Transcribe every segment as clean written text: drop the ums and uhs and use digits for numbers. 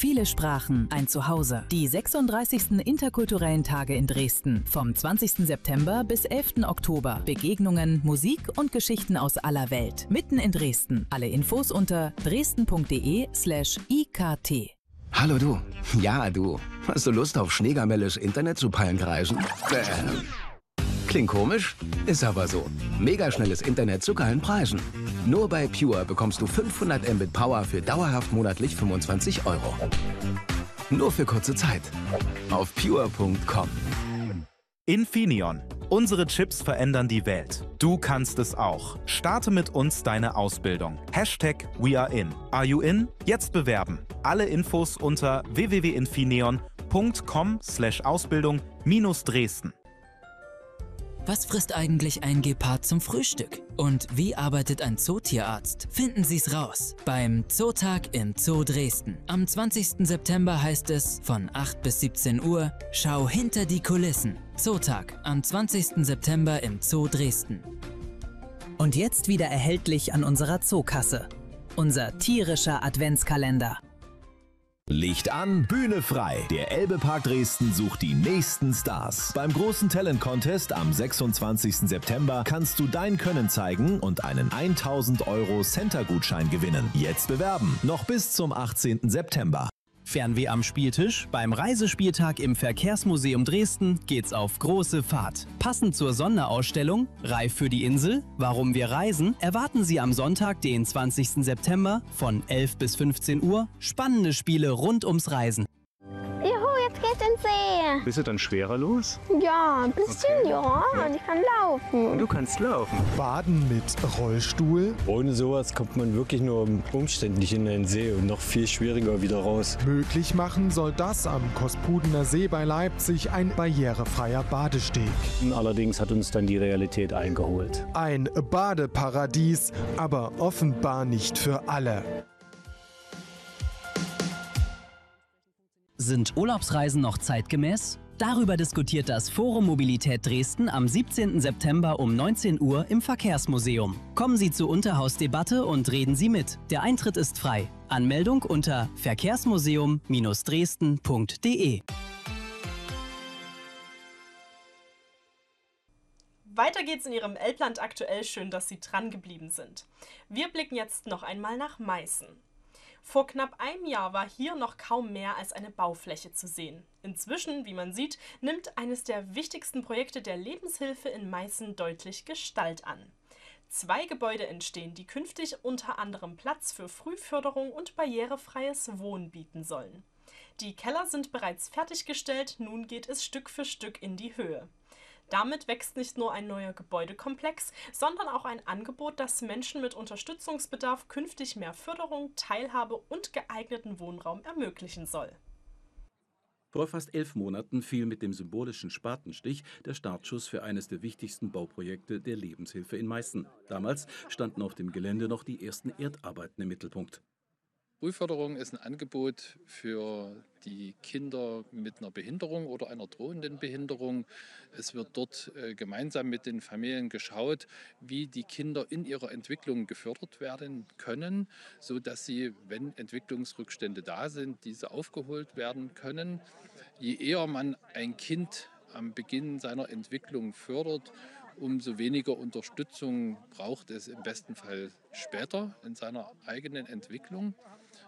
viele Sprachen, ein Zuhause. Die 36. Interkulturellen Tage in Dresden. Vom 20. September bis 11. Oktober. Begegnungen, Musik und Geschichten aus aller Welt. Mitten in Dresden. Alle Infos unter dresden.de/ikt. Hallo du. Ja, du. Hast du Lust auf schneegamelles Internet zu Palmkreisen? Klingt komisch? Ist aber so. Mega schnelles Internet zu geilen Preisen. Nur bei Pure bekommst du 500 Mbit Power für dauerhaft monatlich 25 €. Nur für kurze Zeit. Auf pure.com. Infineon. Unsere Chips verändern die Welt. Du kannst es auch. Starte mit uns deine Ausbildung. #WeAreIn. Are you in? Jetzt bewerben. Alle Infos unter www.infineon.com/Ausbildung-Dresden. Was frisst eigentlich ein Gepard zum Frühstück? Und wie arbeitet ein Zootierarzt? Finden Sie's raus beim Zootag im Zoo Dresden. Am 20. September heißt es von 8 bis 17 Uhr, schau hinter die Kulissen. Zootag am 20. September im Zoo Dresden. Und jetzt wieder erhältlich an unserer Zookasse. Unser tierischer Adventskalender. Licht an, Bühne frei. Der Elbe-Park Dresden sucht die nächsten Stars. Beim großen Talent-Contest am 26. September kannst du dein Können zeigen und einen 1000 € Center-Gutschein gewinnen. Jetzt bewerben, noch bis zum 18. September. Fernweh am Spieltisch? Beim Reisespieltag im Verkehrsmuseum Dresden geht's auf große Fahrt. Passend zur Sonderausstellung Reif für die Insel, warum wir reisen, erwarten Sie am Sonntag, den 20. September von 11 bis 15 Uhr spannende Spiele rund ums Reisen. Juhu, jetzt geht's ins See. Bist du dann schwerer los? Ja, ein bisschen, okay. Ja. Und ich kann laufen. Du kannst laufen. Baden mit Rollstuhl. Ohne sowas kommt man wirklich nur umständlich in den See und noch viel schwieriger wieder raus. Möglich machen soll das am Kospudener See bei Leipzig ein barrierefreier Badesteg. Allerdings hat uns dann die Realität eingeholt. Ein Badeparadies, aber offenbar nicht für alle. Sind Urlaubsreisen noch zeitgemäß? Darüber diskutiert das Forum Mobilität Dresden am 17. September um 19 Uhr im Verkehrsmuseum. Kommen Sie zur Unterhausdebatte und reden Sie mit. Der Eintritt ist frei. Anmeldung unter verkehrsmuseum-dresden.de. Weiter geht's in Ihrem Elbland aktuell. Schön, dass Sie dran geblieben sind. Wir blicken jetzt noch einmal nach Meißen. Vor knapp einem Jahr war hier noch kaum mehr als eine Baufläche zu sehen. Inzwischen, wie man sieht, nimmt eines der wichtigsten Projekte der Lebenshilfe in Meißen deutlich Gestalt an. 2 Gebäude entstehen, die künftig unter anderem Platz für Frühförderung und barrierefreies Wohnen bieten sollen. Die Keller sind bereits fertiggestellt, nun geht es Stück für Stück in die Höhe. Damit wächst nicht nur ein neuer Gebäudekomplex, sondern auch ein Angebot, das Menschen mit Unterstützungsbedarf künftig mehr Förderung, Teilhabe und geeigneten Wohnraum ermöglichen soll. Vor fast 11 Monaten fiel mit dem symbolischen Spatenstich der Startschuss für eines der wichtigsten Bauprojekte der Lebenshilfe in Meißen. Damals standen auf dem Gelände noch die ersten Erdarbeiten im Mittelpunkt. Frühförderung ist ein Angebot für die Kinder mit einer Behinderung oder einer drohenden Behinderung. Es wird dort gemeinsam mit den Familien geschaut, wie die Kinder in ihrer Entwicklung gefördert werden können, sodass sie, wenn Entwicklungsrückstände da sind, diese aufgeholt werden können. Je eher man ein Kind am Beginn seiner Entwicklung fördert, umso weniger Unterstützung braucht es im besten Fall später in seiner eigenen Entwicklung.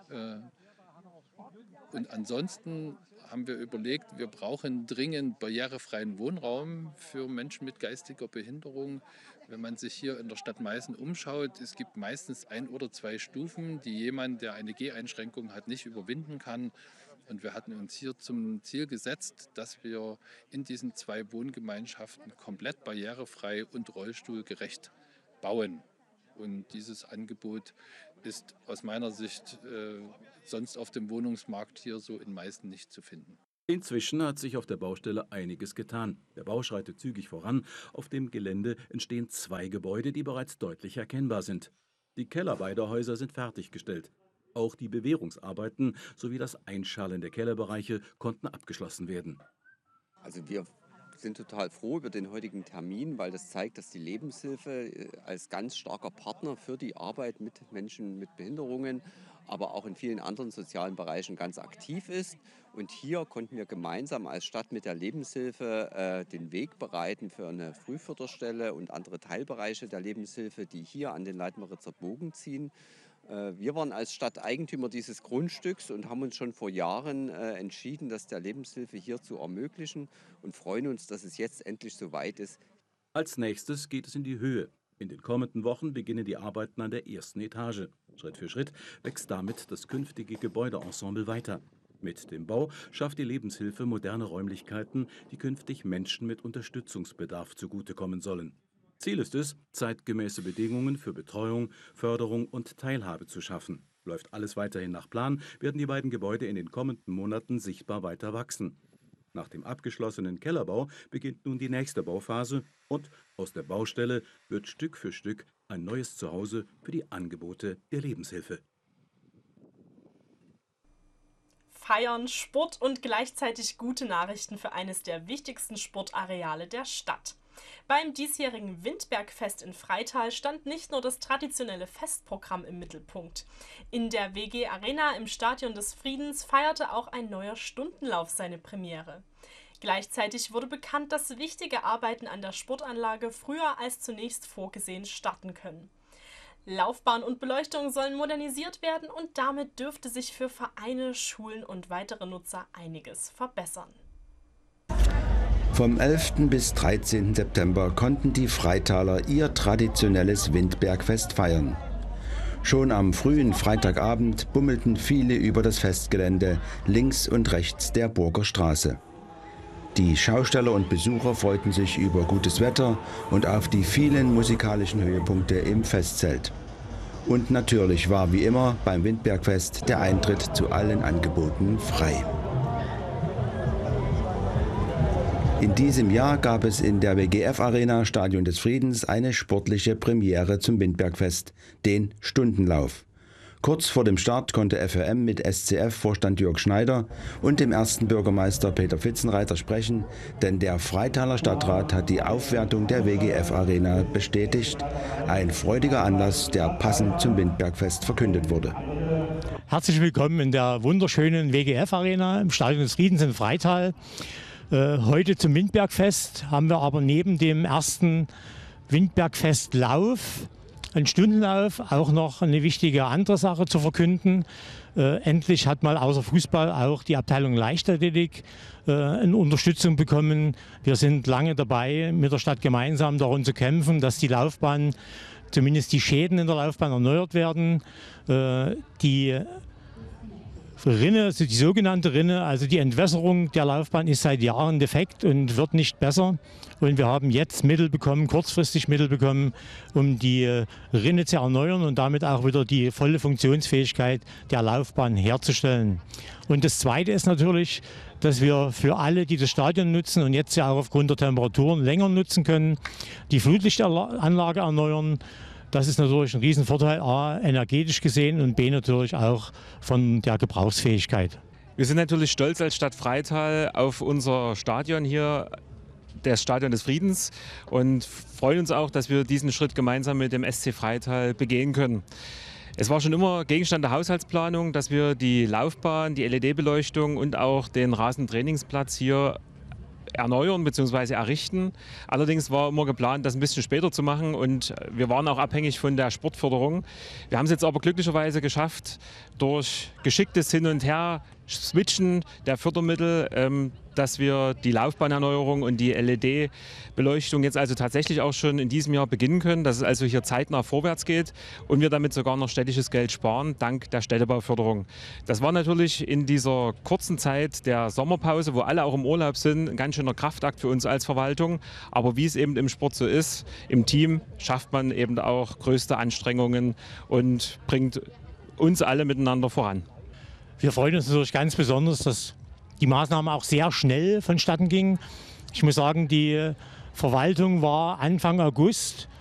Und ansonsten haben wir überlegt, wir brauchen dringend barrierefreien Wohnraum für Menschen mit geistiger Behinderung. Wenn man sich hier in der Stadt Meißen umschaut, es gibt meistens 1 oder 2 Stufen, die jemand, der eine Geheinschränkung hat, nicht überwinden kann. Und wir hatten uns hier zum Ziel gesetzt, dass wir in diesen 2 Wohngemeinschaften komplett barrierefrei und rollstuhlgerecht bauen. Und dieses Angebot ist aus meiner Sicht sonst auf dem Wohnungsmarkt hier so in Meißen nicht zu finden. Inzwischen hat sich auf der Baustelle einiges getan. Der Bau schreitet zügig voran. Auf dem Gelände entstehen 2 Gebäude, die bereits deutlich erkennbar sind. Die Keller beider Häuser sind fertiggestellt. Auch die Bewährungsarbeiten sowie das Einschalen der Kellerbereiche konnten abgeschlossen werden. Also wir sind total froh über den heutigen Termin, weil das zeigt, dass die Lebenshilfe als ganz starker Partner für die Arbeit mit Menschen mit Behinderungen, aber auch in vielen anderen sozialen Bereichen ganz aktiv ist. Und hier konnten wir gemeinsam als Stadt mit der Lebenshilfe den Weg bereiten für eine Frühförderstelle und andere Teilbereiche der Lebenshilfe, die hier an den Leitmeritzer Bogen ziehen. Wir waren als Stadt Eigentümer dieses Grundstücks und haben uns schon vor Jahren entschieden, das der Lebenshilfe hier zu ermöglichen und freuen uns, dass es jetzt endlich soweit ist. Als nächstes geht es in die Höhe. In den kommenden Wochen beginnen die Arbeiten an der ersten Etage. Schritt für Schritt wächst damit das künftige Gebäudeensemble weiter. Mit dem Bau schafft die Lebenshilfe moderne Räumlichkeiten, die künftig Menschen mit Unterstützungsbedarf zugutekommen sollen. Ziel ist es, zeitgemäße Bedingungen für Betreuung, Förderung und Teilhabe zu schaffen. Läuft alles weiterhin nach Plan, werden die beiden Gebäude in den kommenden Monaten sichtbar weiter wachsen. Nach dem abgeschlossenen Kellerbau beginnt nun die nächste Bauphase und aus der Baustelle wird Stück für Stück ein neues Zuhause für die Angebote der Lebenshilfe. Feiern, Sport und gleichzeitig gute Nachrichten für eines der wichtigsten Sportareale der Stadt. Beim diesjährigen Windbergfest in Freital stand nicht nur das traditionelle Festprogramm im Mittelpunkt. In der WG Arena im Stadion des Friedens feierte auch ein neuer Stundenlauf seine Premiere. Gleichzeitig wurde bekannt, dass wichtige Arbeiten an der Sportanlage früher als zunächst vorgesehen starten können. Laufbahn und Beleuchtung sollen modernisiert werden und damit dürfte sich für Vereine, Schulen und weitere Nutzer einiges verbessern. Vom 11. bis 13. September konnten die Freitaler ihr traditionelles Windbergfest feiern. Schon am frühen Freitagabend bummelten viele über das Festgelände links und rechts der Burger Straße. Die Schausteller und Besucher freuten sich über gutes Wetter und auf die vielen musikalischen Höhepunkte im Festzelt. Und natürlich war wie immer beim Windbergfest der Eintritt zu allen Angeboten frei. In diesem Jahr gab es in der WGF Arena Stadion des Friedens eine sportliche Premiere zum Windbergfest, den Stundenlauf. Kurz vor dem Start konnte FRM mit SCF-Vorstand Jörg Schneider und dem ersten Bürgermeister Peter Pfitzenreiter sprechen, denn der Freitaler Stadtrat hat die Aufwertung der WGF Arena bestätigt. Ein freudiger Anlass, der passend zum Windbergfest verkündet wurde. Herzlich willkommen in der wunderschönen WGF Arena im Stadion des Friedens in Freital. Heute zum Windbergfest haben wir aber neben dem ersten Windbergfestlauf, einen Stundenlauf, auch noch eine wichtige andere Sache zu verkünden. Endlich hat mal außer Fußball auch die Abteilung Leichtathletik eine Unterstützung bekommen. Wir sind lange dabei, mit der Stadt gemeinsam darum zu kämpfen, dass die Laufbahn, zumindest die Schäden in der Laufbahn erneuert werden. Die Rinne, also die sogenannte Rinne, also die Entwässerung der Laufbahn ist seit Jahren defekt und wird nicht besser. Und wir haben jetzt Mittel bekommen, kurzfristig Mittel bekommen, um die Rinne zu erneuern und damit auch wieder die volle Funktionsfähigkeit der Laufbahn herzustellen. Und das Zweite ist natürlich, dass wir für alle, die das Stadion nutzen und jetzt ja auch aufgrund der Temperaturen länger nutzen können, die Flutlichtanlage erneuern. Das ist natürlich ein Riesenvorteil, A, energetisch gesehen und B, natürlich auch von der Gebrauchsfähigkeit. Wir sind natürlich stolz als Stadt Freital auf unser Stadion hier, das Stadion des Friedens, und freuen uns auch, dass wir diesen Schritt gemeinsam mit dem SC Freital begehen können. Es war schon immer Gegenstand der Haushaltsplanung, dass wir die Laufbahn, die LED-Beleuchtung und auch den Rasentrainingsplatz hier erneuern bzw. errichten. Allerdings war immer geplant, das ein bisschen später zu machen, und wir waren auch abhängig von der Sportförderung. Wir haben es jetzt aber glücklicherweise geschafft, durch geschicktes Hin und Her Switchen der Fördermittel, dass wir die Laufbahnerneuerung und die LED-Beleuchtung jetzt also tatsächlich auch schon in diesem Jahr beginnen können, dass es also hier zeitnah vorwärts geht und wir damit sogar noch städtisches Geld sparen, dank der Städtebauförderung. Das war natürlich in dieser kurzen Zeit der Sommerpause, wo alle auch im Urlaub sind, ein ganz schöner Kraftakt für uns als Verwaltung. Aber wie es eben im Sport so ist, im Team schafft man eben auch größte Anstrengungen und bringt uns alle miteinander voran. Wir freuen uns natürlich ganz besonders, dass die Maßnahme auch sehr schnell vonstatten ging. Ich muss sagen, die Verwaltung war Anfang August